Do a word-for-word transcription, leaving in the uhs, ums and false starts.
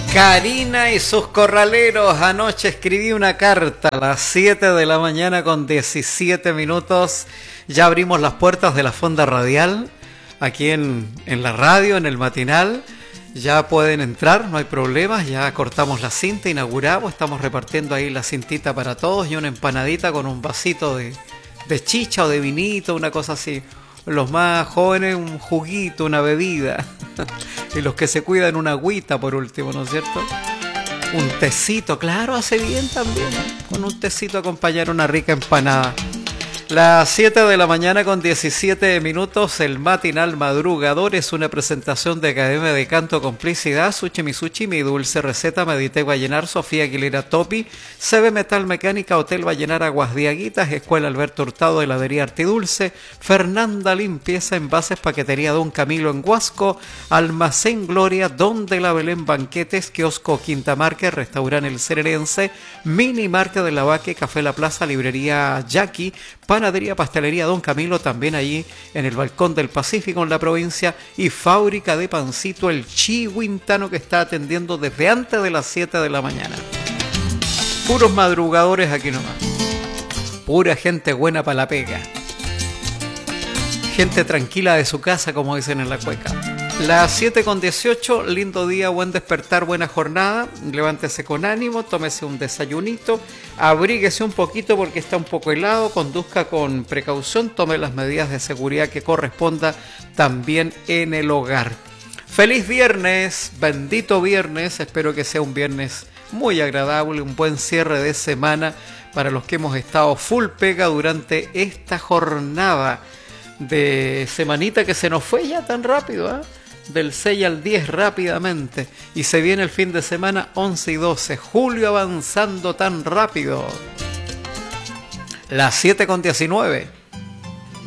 Karina y sus corraleros, anoche escribí una carta a las siete de la mañana con diecisiete minutos. Ya abrimos las puertas de la fonda radial, aquí en, en la radio, en el matinal. Ya pueden entrar, no hay problemas, ya cortamos la cinta, inauguramos, estamos repartiendo ahí la cintita para todos y una empanadita con un vasito de, de chicha o de vinito, una cosa así. Los más jóvenes un juguito, una bebida. Y los que se cuidan una agüita por último, ¿no es cierto? Un tecito, claro, hace bien también. Con un tecito acompañar una rica empanada. Las siete de la mañana con diecisiete minutos, el matinal madrugador es una presentación de Academia de Canto Complicidad, Sushi Misuchi, Mi Dulce Receta, Medité Vallenar, Sofía Aguilera Topi, C B Metal Mecánica, Hotel Vallenar Aguas Diaguitas, Escuela Alberto Hurtado, Heladería Artidulce, Fernanda Limpieza, Envases, Paquetería Don Camilo en Huasco, Almacén Gloria, Don de la Belén Banquetes, Kiosco Quintamarque, Restaurante El Cererense, Mini Marca de la Vaque, Café La Plaza, Librería Jackie, Panadería, Pastelería Don Camilo, también allí en el Balcón del Pacífico en la provincia, y Fábrica de Pancito El Chihuintano, que está atendiendo desde antes de las siete de la mañana. Puros madrugadores aquí nomás. Pura gente buena para la pega. Gente tranquila de su casa, como dicen en la cueca. Las siete con dieciocho, lindo día, buen despertar, buena jornada. Levántese con ánimo, tómese un desayunito, abríguese un poquito porque está un poco helado, conduzca con precaución, tome las medidas de seguridad que corresponda también en el hogar. Feliz viernes, bendito viernes, espero que sea un viernes muy agradable, un buen cierre de semana para los que hemos estado full pega durante esta jornada de semanita que se nos fue ya tan rápido, ¿eh? Del seis al diez rápidamente, y se viene el fin de semana once y doce, julio avanzando tan rápido. Las siete con diecinueve.